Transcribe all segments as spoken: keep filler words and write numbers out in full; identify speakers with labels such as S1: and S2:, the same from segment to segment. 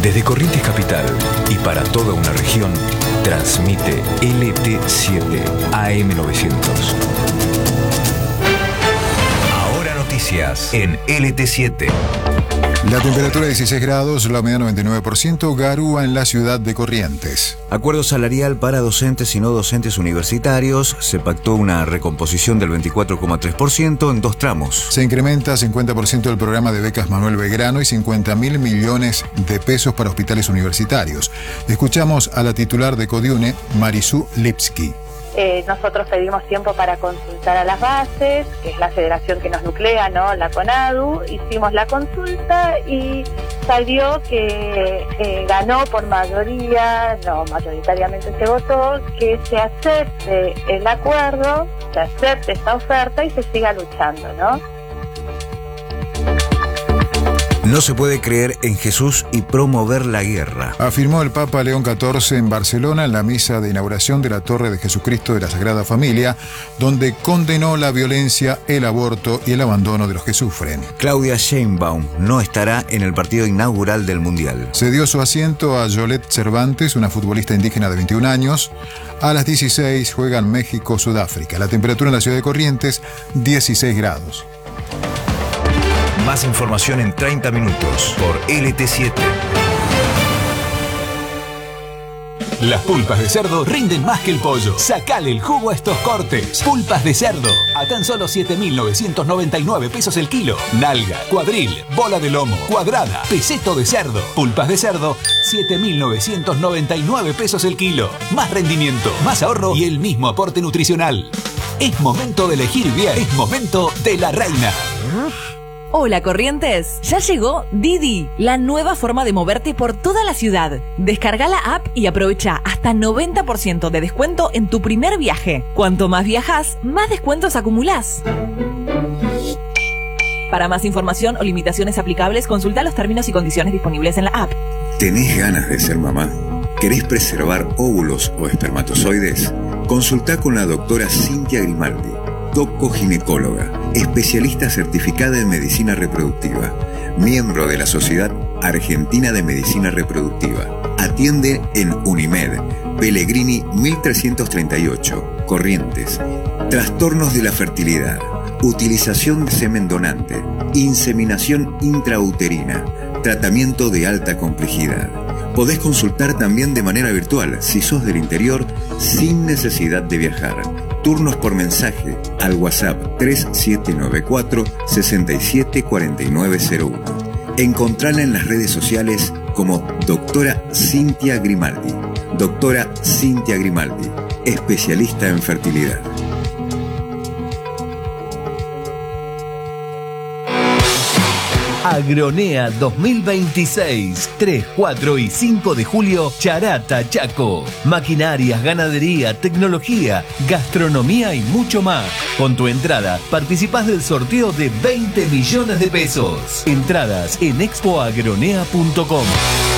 S1: Desde Corrientes Capital y para toda una región, transmite L T siete A M novecientos. Ahora noticias en L T siete.
S2: La temperatura dieciséis grados, la humedad noventa y nueve por ciento, garúa en la ciudad de Corrientes.
S3: Acuerdo salarial para docentes y no docentes universitarios. Se pactó una recomposición del veinticuatro coma tres por ciento en dos tramos.
S2: Se incrementa cincuenta por ciento del programa de becas Manuel Belgrano y cincuenta mil millones de pesos para hospitales universitarios. Escuchamos a la titular de Codiune, Marisú Lipski.
S4: Eh, nosotros pedimos tiempo para consultar a las bases, que es la federación que nos nuclea, ¿no? La CONADU. Hicimos la consulta y salió que eh, ganó por mayoría, no, mayoritariamente se votó, que se acepte el acuerdo, se acepte esta oferta y se siga luchando, ¿no?
S3: No se puede creer en Jesús y promover la guerra,
S2: afirmó el Papa León catorce en Barcelona en la misa de inauguración de la Torre de Jesucristo de la Sagrada Familia, donde condenó la violencia, el aborto y el abandono de los que sufren.
S3: Claudia Sheinbaum no estará en el partido inaugural del Mundial.
S2: Se dio su asiento a Yolette Cervantes, una futbolista indígena de veintiún años. A las dieciséis juegan México-Sudáfrica. La temperatura en la ciudad de Corrientes, dieciséis grados.
S1: Más información en treinta minutos por L T siete.
S5: Las pulpas de cerdo rinden más que el pollo. Sacale el jugo a estos cortes. Pulpas de cerdo, a tan solo siete mil novecientos noventa y nueve pesos el kilo. Nalga, cuadril, bola de lomo, cuadrada, peseto de cerdo. Pulpas de cerdo, siete mil novecientos noventa y nueve pesos el kilo. Más rendimiento, más ahorro y el mismo aporte nutricional. Es momento de elegir bien. Es momento de La Reina.
S6: Hola Corrientes, ya llegó Didi, la nueva forma de moverte por toda la ciudad. Descarga la app y aprovecha hasta noventa por ciento de descuento en tu primer viaje. Cuanto más viajas, más descuentos acumulás. Para más información o limitaciones aplicables, consulta los términos y condiciones disponibles en la app.
S7: ¿Tenés ganas de ser mamá? ¿Querés preservar óvulos o espermatozoides? Consulta con la doctora Cintia Grimaldi, doco-ginecóloga, especialista certificada en medicina reproductiva, miembro de la Sociedad Argentina de Medicina Reproductiva. Atiende en Unimed, Pellegrini mil trescientos treinta y ocho, Corrientes. Trastornos de la fertilidad, utilización de semen donante, inseminación intrauterina, tratamiento de alta complejidad. Podés consultar también de manera virtual si sos del interior sin necesidad de viajar. Turnos por mensaje al WhatsApp tres siete nueve cuatro, seis siete cuatro nueve cero uno. Encontrala en las redes sociales como doctora Cintia Grimaldi. Doctora Cintia Grimaldi, especialista en fertilidad.
S8: Agronea dos mil veintiséis, tres, cuatro y cinco de julio, Charata, Chaco. Maquinarias, ganadería, tecnología, gastronomía y mucho más. Con tu entrada participás del sorteo de veinte millones de pesos. Entradas en expo agronea punto com.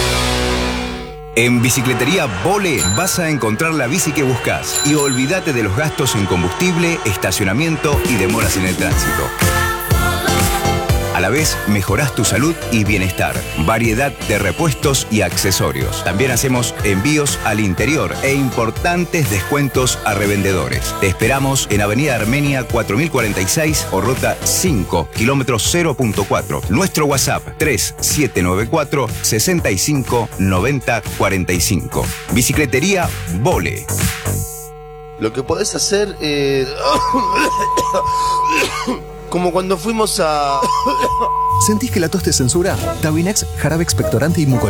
S1: En Bicicletería Vole vas a encontrar la bici que buscas y olvídate de los gastos en combustible, estacionamiento y demoras en el tránsito. A la vez, mejorás tu salud y bienestar. Variedad de repuestos y accesorios. También hacemos envíos al interior e importantes descuentos a revendedores. Te esperamos en Avenida Armenia cuatro mil cuarenta y seis o Ruta cinco, kilómetro cero punto cuatro. Nuestro WhatsApp tres siete nueve cuatro, seis cinco, nueve cero cuatro cinco. Bicicletería Vole.
S9: Lo que podés hacer... Eh... Como cuando fuimos a...
S10: ¿Sentís que la tos te censura? Tabinex, jarabe expectorante y mucosidad